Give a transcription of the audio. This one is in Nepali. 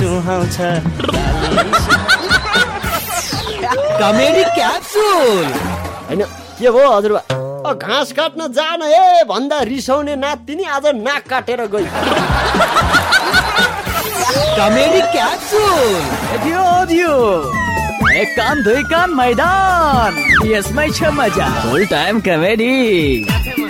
सुहाउँछ कमेडी क्याप्सुल। हैन के भयो हजुरबा? घाँस काट्न जान ए भन्दा रिसाउने नातिनी आज नाक काटेर गई। Comedy capsule. दियो एक काम दुई काम मैदान, यसमै छ मजा। फुल टाइम कमेडी।